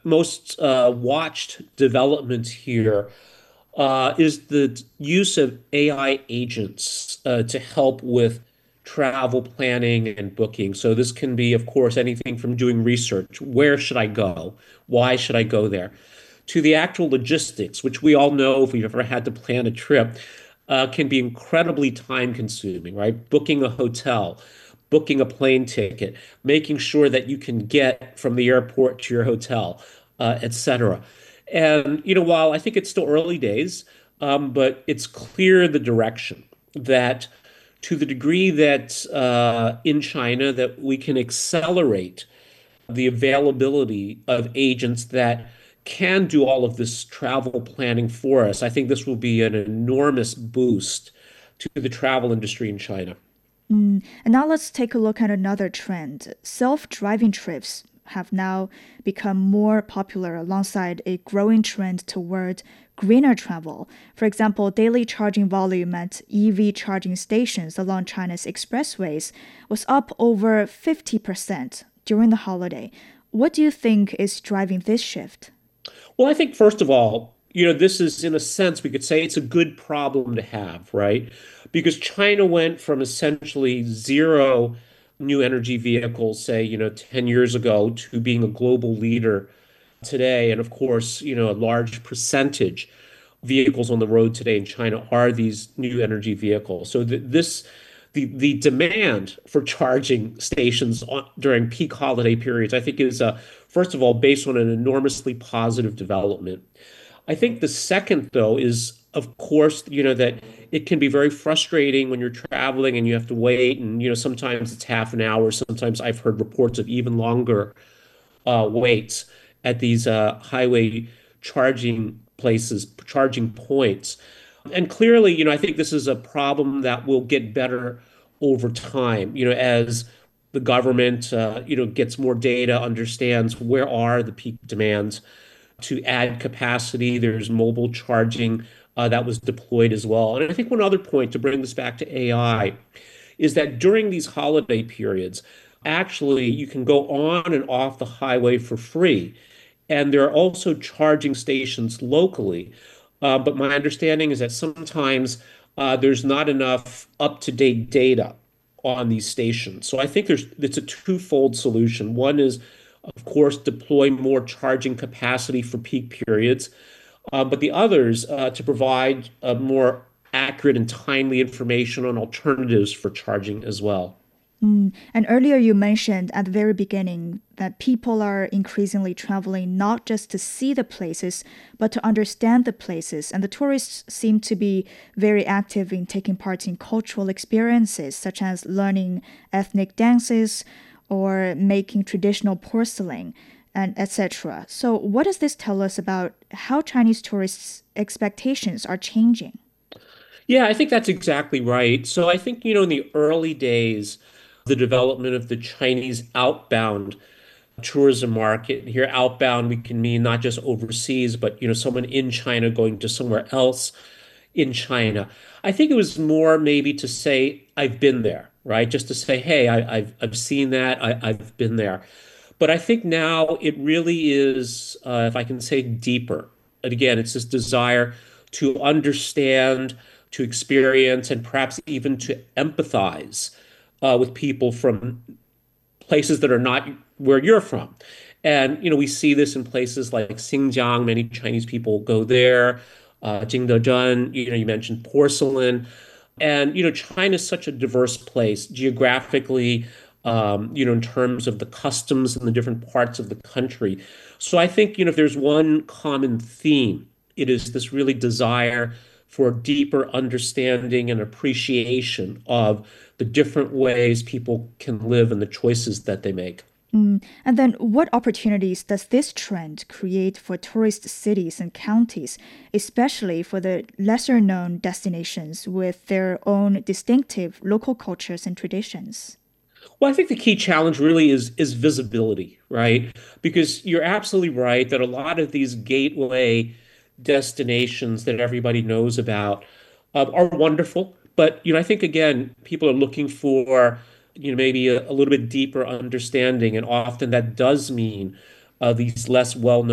most watched developments here is the use of AI agents to help with travel planning and booking. So this can be, of course, anything from doing research. Where should I go? Why should I go there? To the actual logistics, which we all know if we've ever had to plan a trip, can be incredibly time consuming, right? Booking a hotel, booking a plane ticket, making sure that you can get from the airport to your hotel, etc. And, while I think it's still early days, but it's clear the direction that to the degree that in China that we can accelerate the availability of agents that can do all of this travel planning for us. I think this will be an enormous boost to the travel industry in China. And now let's take a look at another trend. Self-driving trips have now become more popular alongside a growing trend toward greener travel. For example, daily charging volume at EV charging stations along China's expressways was up over 50% during the holiday. What do you think is driving this shift? Well, I think first of all, this is in a sense we could say it's a good problem to have, right? Because China went from essentially zero new energy vehicles, say, 10 years ago to being a global leader today. And of course, a large percentage vehicles on the road today in China are these new energy vehicles. So the demand for charging stations during peak holiday periods, I think, is first of all based on an enormously positive development. I think the second, though, is of course, that it can be very frustrating when you're traveling and you have to wait, and sometimes it's half an hour. Sometimes I've heard reports of even longer waits at these highway charging places, charging points. And clearly, I think this is a problem that will get better over time, as the government, gets more data, understands where are the peak demands to add capacity. There's mobile charging that was deployed as well. And I think one other point to bring this back to AI is that during these holiday periods, actually you can go on and off the highway for free. And there are also charging stations locally. But my understanding is that sometimes there's not enough up-to-date data on these stations. So I think it's a twofold solution. One is, of course, deploy more charging capacity for peak periods, but the others to provide more accurate and timely information on alternatives for charging as well. And earlier you mentioned at the very beginning that people are increasingly traveling not just to see the places, but to understand the places. And the tourists seem to be very active in taking part in cultural experiences, such as learning ethnic dances or making traditional porcelain and etc. So what does this tell us about how Chinese tourists' expectations are changing? Yeah, I think that's exactly right. So I think, in the early days, the development of the Chinese outbound tourism market. Here, outbound, we can mean not just overseas, but, someone in China going to somewhere else in China. I think it was more maybe to say, I've been there, right? Just to say, hey, I've seen that, I've been there. But I think now it really is, if I can say, deeper. And again, it's this desire to understand, to experience, and perhaps even to empathize with people from places that are not where you're from. And, we see this in places like Xinjiang. Many Chinese people go there. Jingdezhen, you mentioned porcelain. And, China is such a diverse place geographically, in terms of the customs in the different parts of the country. So I think, if there's one common theme, it is this really desire for deeper understanding and appreciation of the different ways people can live and the choices that they make. And then, what opportunities does this trend create for tourist cities and counties, especially for the lesser known destinations with their own distinctive local cultures and traditions? Well, I think the key challenge really is visibility, right? Because you're absolutely right that a lot of these gateway destinations that everybody knows about are wonderful. But I think again, people are looking for maybe a little bit deeper understanding, and often that does mean these less well-known